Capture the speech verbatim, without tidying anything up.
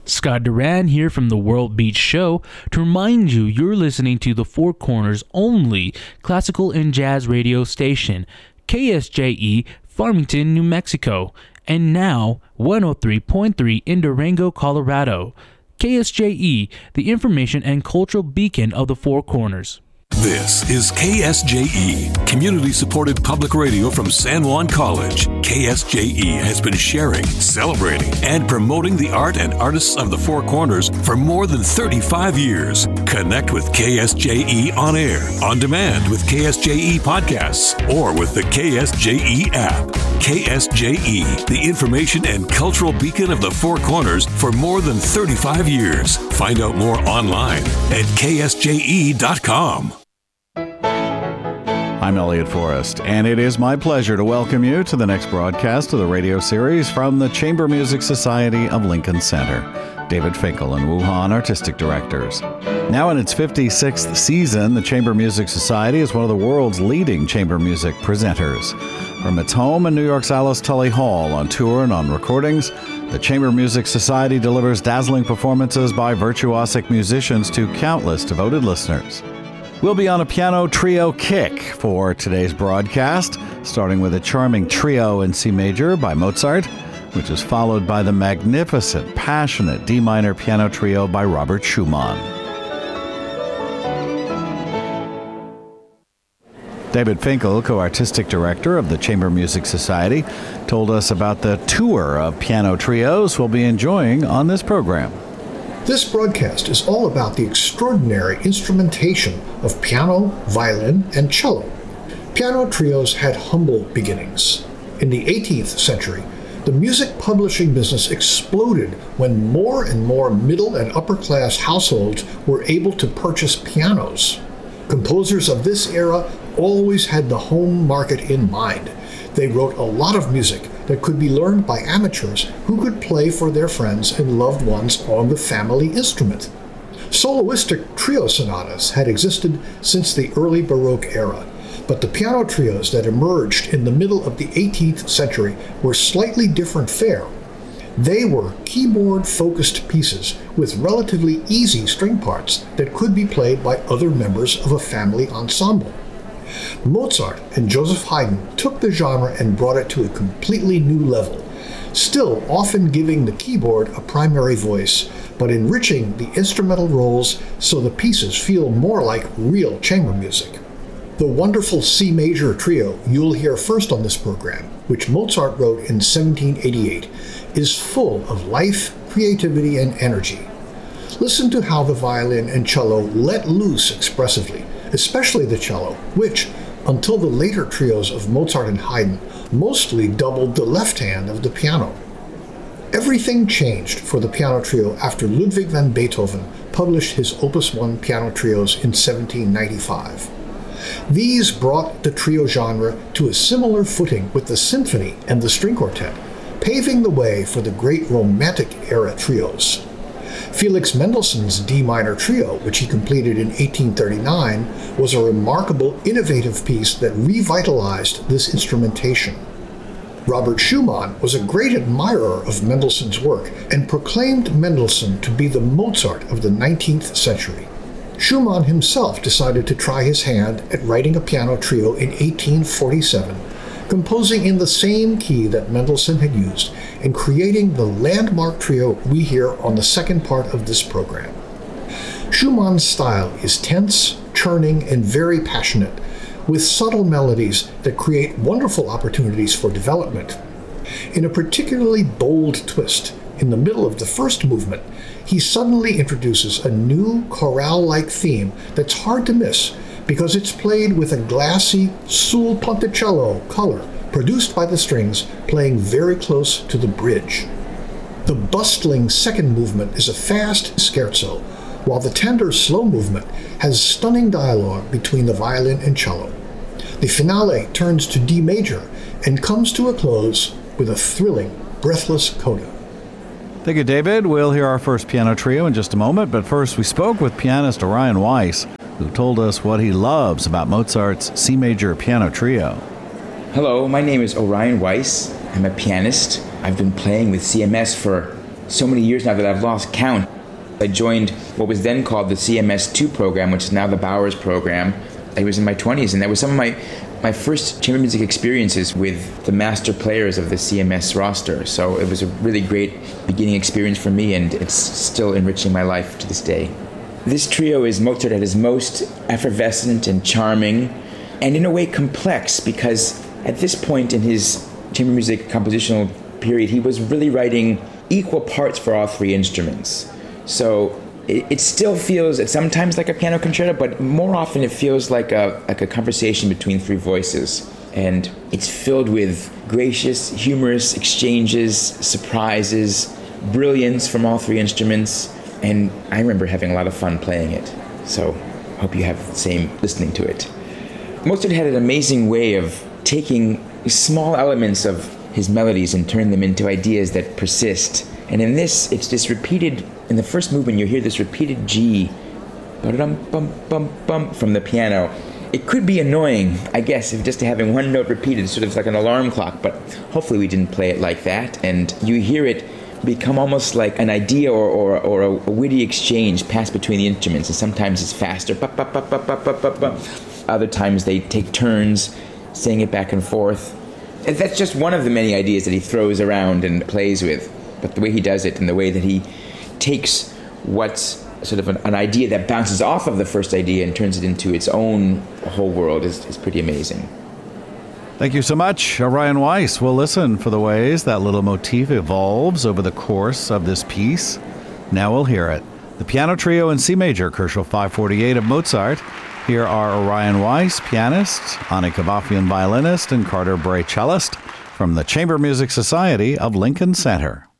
Scott Duran here from the World Beach Show to remind you you're listening to the Four Corners only classical and jazz radio station, K S J E, Farmington, New Mexico, and now one oh three point three in Durango, Colorado. K S J E, the information and cultural beacon of the Four Corners. This is K S J E, community-supported public radio from San Juan College. K S J E has been sharing, celebrating, and promoting the art and artists of the Four Corners for more than thirty-five years. Connect with K S J E on air, on demand with K S J E podcasts, or with the K S J E app. K S J E, the information and cultural beacon of the Four Corners for more than thirty-five years. Find out more online at K S J E dot com. I'm Elliot Forrest, and it is my pleasure to welcome you to the next broadcast of the radio series from the Chamber Music Society of Lincoln Center. David Finkel and Wu Han, artistic directors. Now in its fifty-sixth season, the Chamber Music Society is one of the world's leading chamber music presenters. From its home in New York's Alice Tully Hall, on tour and on recordings, the Chamber Music Society delivers dazzling performances by virtuosic musicians to countless devoted listeners. We'll be on a piano trio kick for today's broadcast, starting with a charming trio in C major by Mozart, which is followed by the magnificent, passionate D minor piano trio by Robert Schumann. David Finkel, co-artistic director of the Chamber Music Society, told us about the tour of piano trios we'll be enjoying on this program. This broadcast is all about the extraordinary instrumentation of piano, violin, and cello. Piano trios had humble beginnings. In the eighteenth century, the music publishing business exploded when more and more middle and upper class households were able to purchase pianos. Composers of this era always had the home market in mind. They wrote a lot of music that could be learned by amateurs who could play for their friends and loved ones on the family instrument. Soloistic trio sonatas had existed since the early Baroque era, but the piano trios that emerged in the middle of the eighteenth century were slightly different fare. They were keyboard-focused pieces with relatively easy string parts that could be played by other members of a family ensemble. Mozart and Joseph Haydn took the genre and brought it to a completely new level, still often giving the keyboard a primary voice, but enriching the instrumental roles so the pieces feel more like real chamber music. The wonderful C major trio you'll hear first on this program, which Mozart wrote in seventeen eighty-eight, is full of life, creativity, and energy. Listen to how the violin and cello let loose expressively, especially the cello, which, until the later trios of Mozart and Haydn, mostly doubled the left hand of the piano. Everything changed for the piano trio after Ludwig van Beethoven published his Opus one piano trios in seventeen ninety-five. These brought the trio genre to a similar footing with the symphony and the string quartet, paving the way for the great Romantic-era trios. Felix Mendelssohn's D minor trio, which he completed in eighteen thirty-nine, was a remarkable, innovative piece that revitalized this instrumentation. Robert Schumann was a great admirer of Mendelssohn's work and proclaimed Mendelssohn to be the Mozart of the nineteenth century. Schumann himself decided to try his hand at writing a piano trio in eighteen forty-seven, composing in the same key that Mendelssohn had used, and creating the landmark trio we hear on the second part of this program. Schumann's style is tense, churning, and very passionate, with subtle melodies that create wonderful opportunities for development. In a particularly bold twist, in the middle of the first movement, he suddenly introduces a new chorale-like theme that's hard to miss because it's played with a glassy sul ponticello color produced by the strings playing very close to the bridge. The bustling second movement is a fast scherzo, while the tender slow movement has stunning dialogue between the violin and cello. The finale turns to D major and comes to a close with a thrilling, breathless coda. Thank you, David. We'll hear our first piano trio in just a moment, but first we spoke with pianist Orion Weiss, who told us what he loves about Mozart's C major piano trio. Hello, my name is Orion Weiss. I'm a pianist. I've been playing with C M S for so many years now that I've lost count. I joined what was then called the C M S two program, which is now the Bowers program. I was in my twenties, and that was some of my, my first chamber music experiences with the master players of the C M S roster. So it was a really great beginning experience for me, and it's still enriching my life to this day. This trio is Mozart at his most effervescent and charming, and in a way complex, because at this point in his chamber music compositional period, he was really writing equal parts for all three instruments. So it, it still feels at sometimes like a piano concerto, but more often it feels like a like a conversation between three voices. And it's filled with gracious, humorous exchanges, surprises, brilliance from all three instruments. And I remember having a lot of fun playing it. So I hope you have the same listening to it. Mozart had an amazing way of taking small elements of his melodies and turning them into ideas that persist. And in this, it's this repeated, in the first movement, you hear this repeated G, ba-dum-bum-bum-bum, from the piano. It could be annoying, I guess, if just having one note repeated, sort of like an alarm clock, but hopefully we didn't play it like that. And you hear it become almost like an idea or, or, or a, a witty exchange passed between the instruments. And sometimes it's faster. Other times they take turns saying it back and forth. And that's just one of the many ideas that he throws around and plays with. But the way he does it and the way that he takes what's sort of an, an idea that bounces off of the first idea and turns it into its own whole world is, is pretty amazing. Thank you so much, Orion Weiss. We'll listen for the ways that little motif evolves over the course of this piece. Now we'll hear it. The piano trio in C major, Koszul five forty-eight of Mozart. Here are Orion Weiss, pianist, Annika Vafian, violinist, and Carter Bray, cellist, from the Chamber Music Society of Lincoln Center.